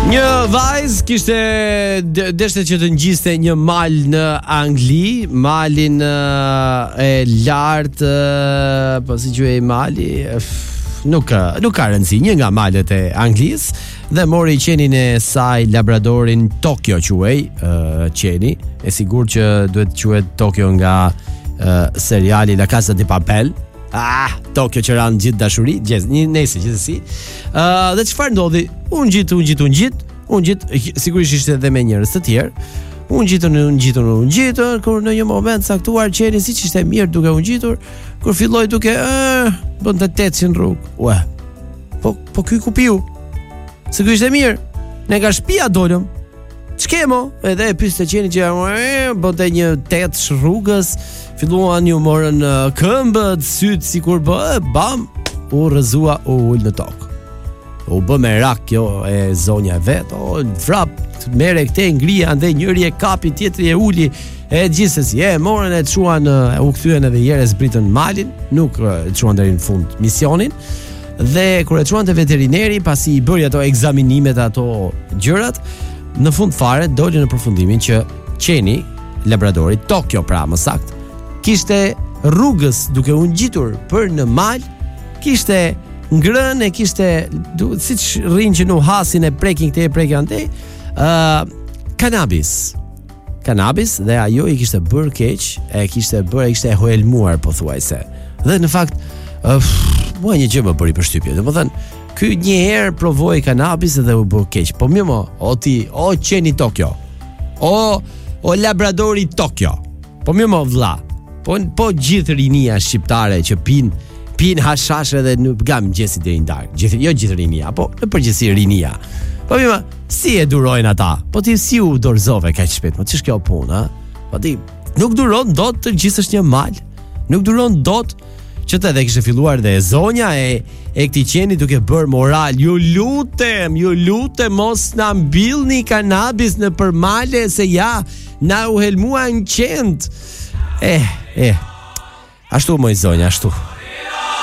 Një vajzë kishte deshte që të ngjiste një mal në Angli, malin e lartë, po si quhej mali, nuk ka rëndësi, një nga malet e Anglisë, dhe mori qenin e saj labradorin Tokyo quhej, qeni, e sigurt që duhet quhet Tokyo nga seriali La Casa de Papel. Tokyo që ranë gjithë dashuri, nesër gjithësi. Dhe çfarë ndodhi? Unë gjitë, sigurisht ishte edhe me njerëz të tjerë. Unë gjitën, kur në një moment saktuar qeni siç ishte mirë duke unë gjitur, kur filloi duke bënte tetsin rrugë. Ue. Po ky ku piu? Se ky ishte mirë. Ne nga shtëpia dolëm. Ç'kemo? Edhe e pyeste qenin që bënte një tet rrugës, filluan ju morën këmbët, syt sikur bam, u rrëzua, u ul në tokë. U bë me rak kjo e zonja vet, vrap, mere këte ngrija, ndaj njëri e kapi, tjetri e uli, e gjithsesi, morën e çuan, u kthyen edhe herë zbritën malin, nuk e çuan deri në fund misionin. Dhe kur e çuan te veterineri, pasi i bëri ato ekzaminimet, ato gjërat, në fund fare doli në përfundimin që qeni, labradori Tokyo pra më saktë, kishte rrugës duke u ngjitur për në mal, kishte ngrënë, e kishte siç rrin që nuk hasin e prekin këtej e prekin antej, kanabis, dhe ajo i kishte bërë keq, e kishte hoelmuar pothuajse. Dhe në fakt mua një gjë më bëri përshtypje. Domethënë, ky një herë provoi kanabis dhe u bë keq. Po mirë mo, o qeni Tokyo. O labradori Tokyo. Po mirë mo vlla. Po gjithë rinia shqiptare që pin hashashe dhe nuk gam gjesi deri në darkë. Jo gjithë rinia, po në përgjithësi rinia. Po mirë mo, si e durojnë ata? Po ti si u dorëzove kaq shpejt? Po ç'është kjo punë, ha? Po ti nuk duron dot të gjithësh një mal. Nuk duron dot që të edhe kishte filluar dhe zonja e këtij qeni duke bërë moral. Ju lutem mos na mbillni kanabis në përmale, se ja na u helmuan qend. Ashtu moj zonja, ashtu.